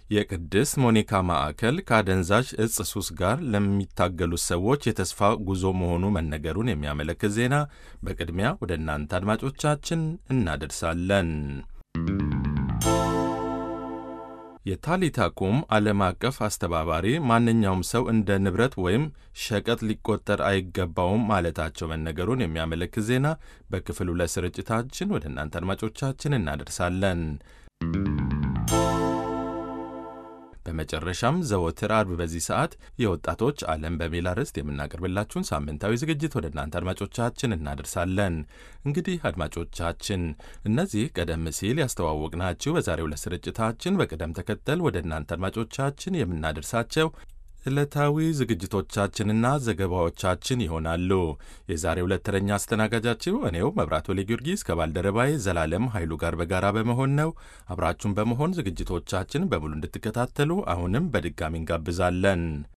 የቅድስት ሞኒካ ማዕከል ከአደንዛዥ እጽ ሱስ ጋር ለሚታገሉት ሰዎች የተስፋ ጉዞ መሆኑ መነገሩን የሚያመለክት ዜና በቅድሚያ ወደ እናንተ አድማጮቻችን እናደርሳለን። የታሊታ ኩም ዓለም አቀፍ አስተባባሪ ማንኛውም ሰው እንደ ንብረት ወይም ሸቀጥ ሊቆጠር አይገባውም ማለታቸው መነገሩን የሚያመለክት ዜና በክፍል 2 ስርጭታችን ወደ እናንተ አድማጮቻችን እናደርሳለን። በመጨረሻም ዘወትር አርብ በዚህ ሰዓት የወጣቶች ዓለም በሚል አርዕስት የምናቀርብላችሁን ሳምንታዊ ዝግጅት ወደ እናንተ አድማጮቻችን እናደርሳለን። እንግዲህ አድማጮቻችን እነዚህ ቀደም ሲል ያስተዋወቅናችሁ በዛሬው ዕለት ስርጭታችን በቅደም ተከተል ወደ እናንተ አድማጮቻችን የምናደርሳቸው ዕለታዊ ዝግጅቶቻችንና ዘገባዎቻችን ይሆናሉ። የዛሬው ዕለት ተረኛ አስተናጋጃችሁ እኔው መብራቱ ለጊዮርጊስ ከባልደረባዬ ዘላለም ኃይሉ ጋር በጋራ በመሆን ነው። አብራችሁን በመሆን ዝግጅቶቻችን በሙሉ እንድትከታተሉ አሁንም በድጋሚ እንጋብዛለን።